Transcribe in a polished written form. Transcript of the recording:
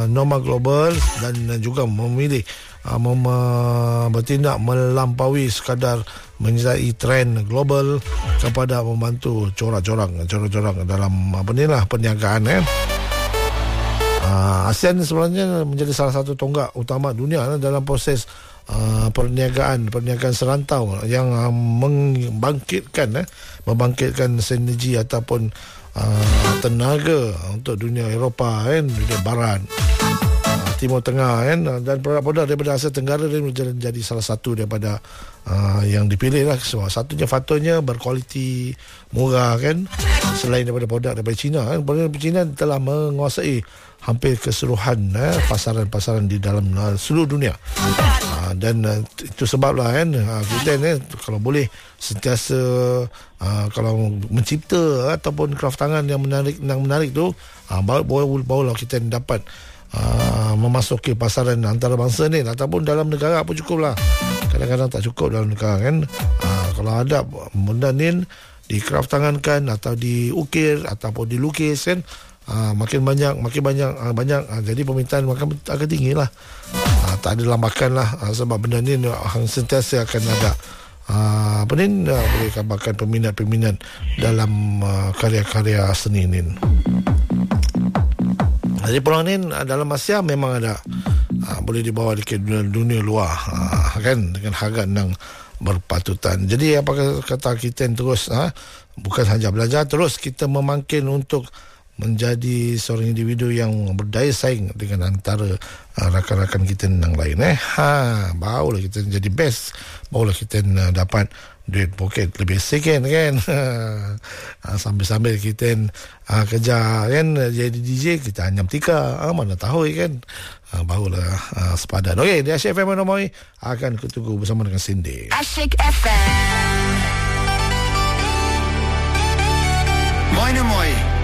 norma global dan juga memilih bertindak melampaui sekadar menyertai trend global kepada membantu corak-corak dalam perniagaan. ASEAN sebenarnya menjadi salah satu tonggak utama dunia dalam proses perniagaan serantau yang membangkitkan sinergi ataupun tenaga untuk dunia Eropah, dunia Barat, Timur Tengah, dan produk-produk daripada Asia Tenggara dia menjadi salah satu daripada yang dipilih lah. Satunya faktornya berkualiti, murah selain daripada produk daripada China. Produk daripada China telah menguasai hampir keseluruhan pasaran-pasaran di dalam seluruh dunia. Dan itu sebablah kita kalau boleh sentiasa kalau mencipta ataupun kraft tangan yang menarik tu, barulah kita dapat memasuki pasaran antarabangsa ni, ataupun dalam negara pun cukup lah. Kadang-kadang tak cukup dalam negara kalau ada benda ni di kraft tangankan atau diukir ataupun dilukis makin banyak jadi permintaan akan tinggi lah. Tak ada lambakan lah, sebab benda ni sentiasa akan ada boleh kabarkan peminat-peminat dalam karya-karya seni ni. Jadi peluang ni dalam Asia memang ada, boleh dibawa ke dunia luar dengan harga yang berpatutan. Jadi apa kata kita terus bukan sahaja belajar, terus kita memangkin untuk menjadi seorang individu yang berdaya saing dengan antara rakan-rakan kita yang lain. Barulah kita jadi best, barulah kita dapat duit poket lebih sikit sambil-sambil kita kerja jadi DJ, kita anyam tika, mana tahu barulah sepadan. Okey, di Asyik FM Moy akan kutunggu bersama dengan Cindy. Asyik FM Moy.